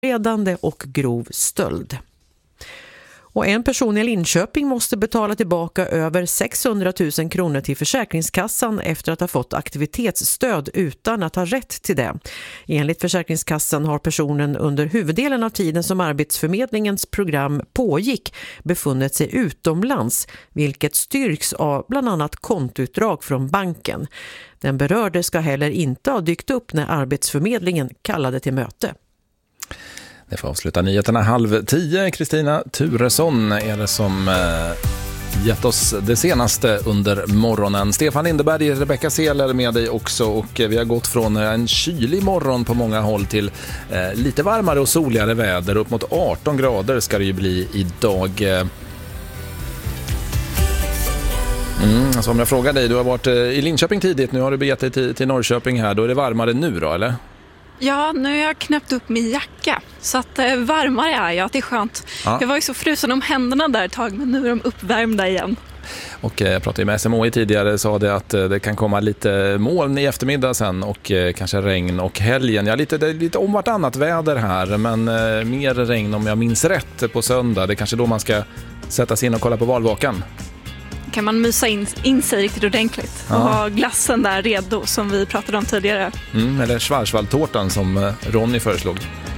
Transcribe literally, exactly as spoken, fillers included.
redande och grov stöld. Och en person i Linköping måste betala tillbaka över sexhundratusen kronor till Försäkringskassan efter att ha fått aktivitetsstöd utan att ha rätt till det. Enligt Försäkringskassan har personen under huvuddelen av tiden som Arbetsförmedlingens program pågick befunnit sig utomlands, vilket styrks av bland annat kontoutdrag från banken. Den berörde ska heller inte ha dykt upp när Arbetsförmedlingen kallade till möte. Det får avsluta nyheterna halv tio. Kristina Turesson är det som eh, gett oss det senaste under morgonen. Stefan Lindeberg, Rebecca Seeler med dig också, och vi har gått från en kylig morgon på många håll till eh, lite varmare och soligare väder. Upp mot arton grader ska det ju bli idag. Mm, alltså om jag frågar dig, du har varit i Linköping tidigt, nu har du begett dig till, till Norrköping här, då är det varmare nu då, eller? Ja, nu har jag knäppt upp min jacka, så att eh, varmare är jag, det är skönt. Ja. Jag var ju så frusen om händerna där ett tag, men nu är de uppvärmda igen. Och eh, jag pratade med S M H I tidigare, sa det att eh, det kan komma lite moln i eftermiddag sen och eh, kanske regn och helgen. Ja, lite, det är lite om vartannat väder här, men eh, mer regn om jag minns rätt på söndag. Det är kanske då man ska sätta sig in och kolla på valvakan. Kan man mysa in, in sig riktigt ordentligt och ja. ha glassen där redo som vi pratade om tidigare. Mm, eller Schwarzwaldtårtan som Ronny föreslog.